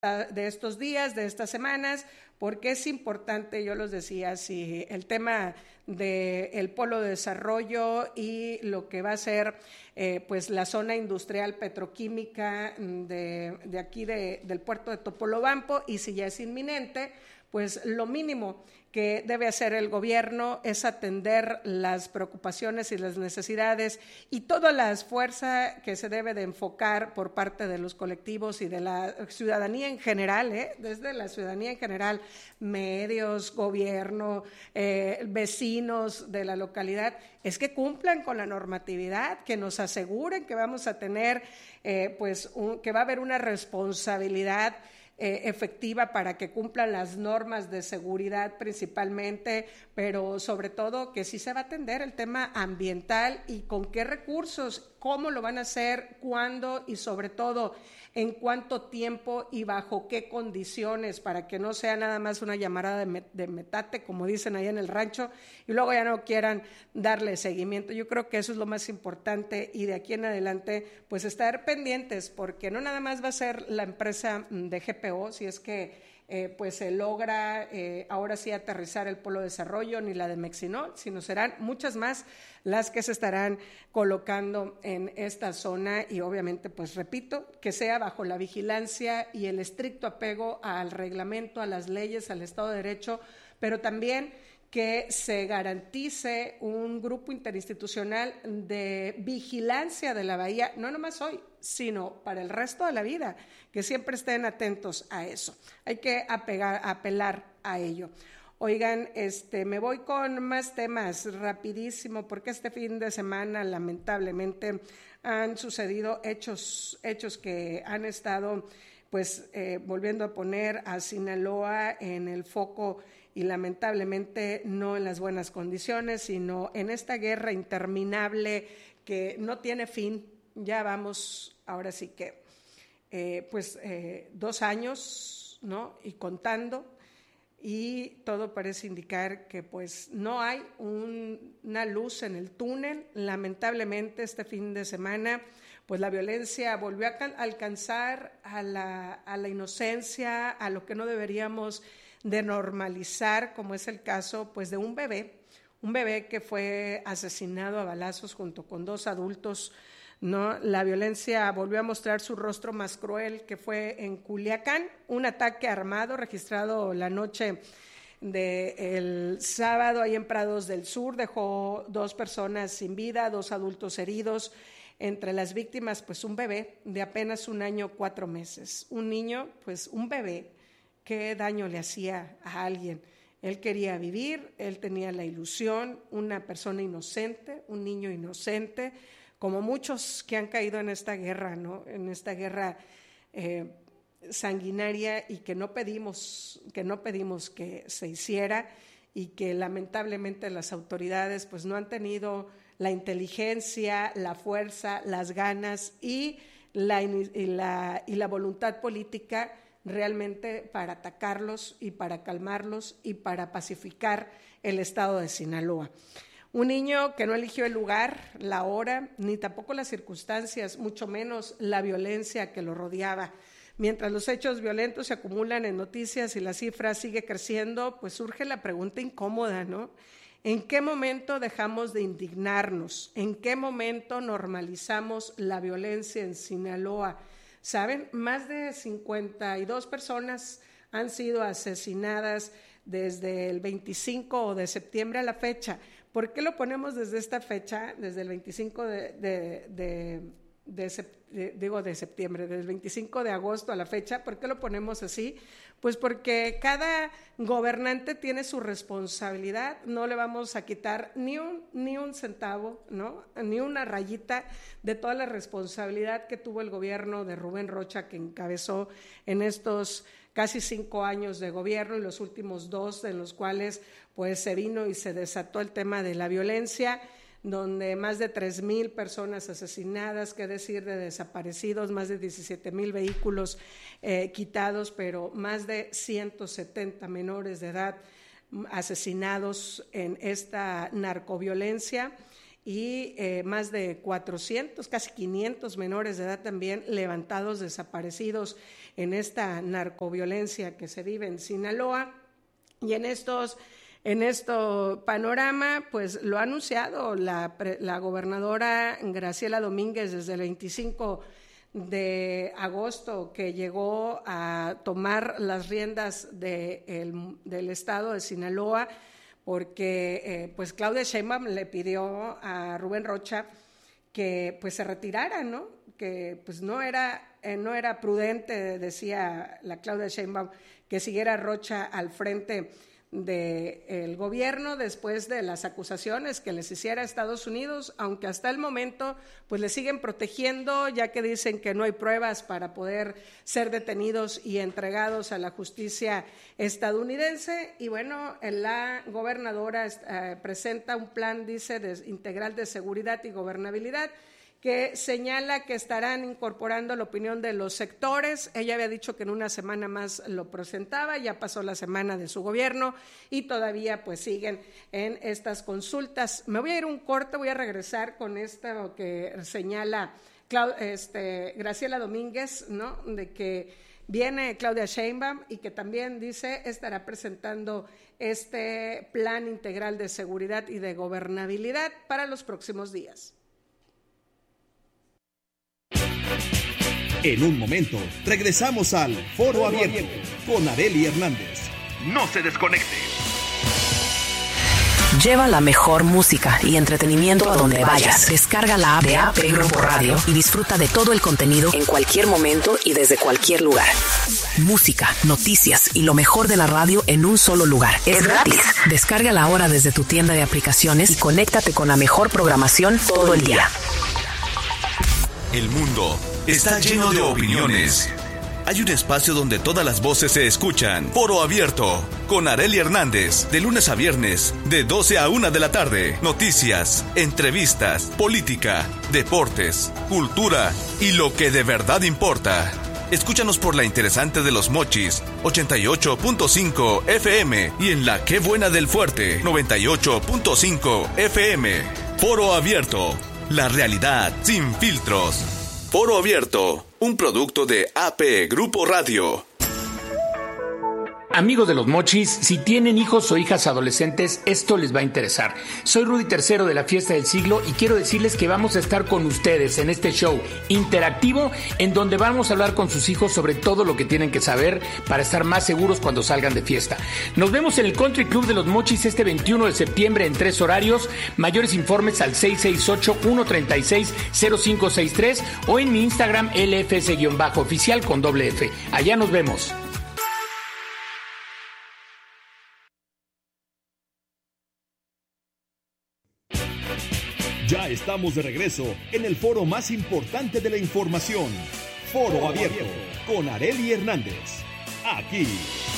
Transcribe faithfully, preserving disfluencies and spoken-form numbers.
de estos días, de estas semanas, porque es importante, yo los decía, si el tema del polo de desarrollo y lo que va a ser eh, pues la zona industrial petroquímica de, de aquí de, del puerto de Topolobampo, y si ya es inminente, pues lo mínimo que debe hacer el gobierno es atender las preocupaciones y las necesidades y toda la esfuerzo que se debe de enfocar por parte de los colectivos y de la ciudadanía en general, ¿eh? desde la ciudadanía en general, medios, gobierno, eh, vecinos de la localidad, es que cumplan con la normatividad, que nos aseguren que vamos a tener, eh, pues, un, que va a haber una responsabilidad Eh, efectiva para que cumplan las normas de seguridad principalmente, pero sobre todo que sí se va a atender el tema ambiental y con qué recursos, cómo lo van a hacer, cuándo y sobre todo en cuánto tiempo y bajo qué condiciones, para que no sea nada más una llamarada de, met de metate, como dicen allá en el rancho, y luego ya no quieran darle seguimiento. Yo creo que eso es lo más importante, y de aquí en adelante pues estar pendientes, porque no nada más va a ser la empresa de G P O, si es que Eh, pues se logra eh, ahora sí aterrizar el polo de desarrollo, ni la de Mexinol, sino serán muchas más las que se estarán colocando en esta zona, y obviamente, pues repito, que sea bajo la vigilancia y el estricto apego al reglamento, a las leyes, al Estado de Derecho, pero también que se garantice un grupo interinstitucional de vigilancia de la bahía, no nomás hoy, sino para el resto de la vida, que siempre estén atentos a eso. Hay que apegar, apelar a ello. Oigan, este, me voy con más temas rapidísimo, porque este fin de semana lamentablemente han sucedido hechos, hechos que han estado pues eh, volviendo a poner a Sinaloa en el foco, y lamentablemente no en las buenas condiciones, sino en esta guerra interminable que no tiene fin. Ya vamos, ahora sí que, eh, pues eh, dos años, ¿no? Y contando, y todo parece indicar que pues no hay un, una luz en el túnel. Lamentablemente este fin de semana pues la violencia volvió a alcanzar a la, a la inocencia, a lo que no deberíamos de normalizar, como es el caso pues de un bebé, un bebé que fue asesinado a balazos junto con dos adultos, ¿no? La violencia volvió a mostrar su rostro más cruel, que fue en Culiacán, un ataque armado registrado la noche del sábado ahí en Prados del Sur, dejó dos personas sin vida, dos adultos heridos. Entre las víctimas, pues un bebé de apenas un año, cuatro meses. Un niño, pues un bebé, ¿qué daño le hacía a alguien? Él quería vivir, él tenía la ilusión, una persona inocente, un niño inocente, como muchos que han caído en esta guerra, ¿no? En esta guerra eh, sanguinaria, y que no pedimos, que no pedimos que se hiciera, y que lamentablemente las autoridades pues no han tenido la inteligencia, la fuerza, las ganas y la, y la, y la voluntad política realmente para atacarlos y para calmarlos y para pacificar el estado de Sinaloa. Un niño que no eligió el lugar, la hora, ni tampoco las circunstancias, mucho menos la violencia que lo rodeaba. Mientras los hechos violentos se acumulan en noticias y la cifra sigue creciendo, pues surge la pregunta incómoda, ¿no? ¿En qué momento dejamos de indignarnos? ¿En qué momento normalizamos la violencia en Sinaloa? ¿Saben? Más de cincuenta y dos personas han sido asesinadas desde el veinticinco de septiembre a la fecha. ¿Por qué lo ponemos desde esta fecha, desde el veinticinco de, de, de, de, de, digo de septiembre, desde el veinticinco de agosto a la fecha? ¿Por qué lo ponemos así? Pues porque cada gobernante tiene su responsabilidad, no le vamos a quitar ni un, ni un centavo, ¿no? Ni una rayita de toda la responsabilidad que tuvo el gobierno de Rubén Rocha, que encabezó en estos casi cinco años de gobierno, y los últimos dos en los cuales pues se vino y se desató el tema de la violencia, donde más de tres mil personas asesinadas, qué decir de desaparecidos, más de diecisiete mil vehículos eh, quitados, pero más de ciento setenta menores de edad asesinados en esta narcoviolencia. y eh, más de cuatrocientos, casi quinientos menores de edad también levantados, desaparecidos en esta narcoviolencia que se vive en Sinaloa. Y en estos En este panorama, pues lo ha anunciado la, la gobernadora Graciela Domínguez desde el veinticinco de agosto, que llegó a tomar las riendas de el, del estado de Sinaloa, porque eh, pues Claudia Sheinbaum le pidió a Rubén Rocha que pues se retirara, ¿no? Que pues no era, eh, no era prudente, decía la Claudia Sheinbaum, que siguiera Rocha al frente del gobierno después de las acusaciones que les hiciera Estados Unidos, aunque hasta el momento pues les siguen protegiendo, ya que dicen que no hay pruebas para poder ser detenidos y entregados a la justicia estadounidense. Y bueno, la gobernadora eh, presenta un plan, dice, de, integral de seguridad y gobernabilidad, que señala que estarán incorporando la opinión de los sectores. Ella había dicho que en una semana más lo presentaba, ya pasó la semana de su gobierno y todavía pues siguen en estas consultas. Me voy a ir un corte, voy a regresar con esto que señala Clau- este, Graciela Domínguez, ¿no? De que viene Claudia Sheinbaum y que también dice estará presentando este plan integral de seguridad y de gobernabilidad para los próximos días. En un momento, regresamos al Foro Abierto con Arely Hernández. No se desconecte. Lleva la mejor música y entretenimiento a donde vayas. Descarga la app de A P Grupo Radio y disfruta de todo el contenido en cualquier momento y desde cualquier lugar. Música, noticias y lo mejor de la radio en un solo lugar. Es gratis. Descárgala ahora desde tu tienda de aplicaciones y conéctate con la mejor programación todo el día. El mundo está lleno de opiniones. Hay un espacio donde todas las voces se escuchan. Foro Abierto, con Arely Hernández, de lunes a viernes, de doce a una de la tarde. Noticias, entrevistas, política, deportes, cultura y lo que de verdad importa. Escúchanos por la interesante de Los Mochis, ochenta y ocho punto cinco F M, y en la Qué Buena del Fuerte, noventa y ocho punto cinco F M. Foro Abierto, la realidad sin filtros. Foro Abierto, un producto de A P Grupo Radio. Amigos de Los Mochis, si tienen hijos o hijas adolescentes, esto les va a interesar. Soy Rudy Tercero de la Fiesta del Siglo y quiero decirles que vamos a estar con ustedes en este show interactivo en donde vamos a hablar con sus hijos sobre todo lo que tienen que saber para estar más seguros cuando salgan de fiesta. Nos vemos en el Country Club de Los Mochis este veintiuno de septiembre en tres horarios. Mayores informes al seis seis ocho, uno tres seis, cero cinco seis tres o en mi Instagram L F S-oficial con doble F. Allá nos vemos. Ya estamos de regreso en el foro más importante de la información, Foro Abierto, con Arely Hernández. Aquí,